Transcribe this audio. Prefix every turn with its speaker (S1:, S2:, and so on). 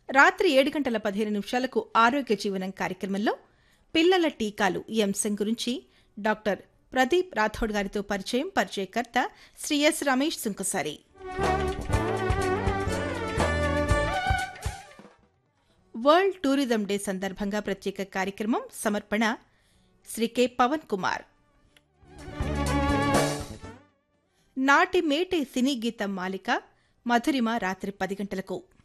S1: రాత్రి 7:15 ఆరోగ్య జీవనం కార్యక్రమంలో పిల్లల టీకాలు ఈ అంశం గురించి డాక్టర్ ప్రదీప్ రాథోడ్ గారితో పరిచయకర్త Shri yes Ramesh Sunkasari. World tourism day సందర్భంగా ప్రత్యేక కార్యక్రమం సమర్పణ శ్రీ కె పవన్ కుమార్. నాటి మేటే సినీ గీతం మాలిక మధురిమ రాత్రి 10 గంటలకు.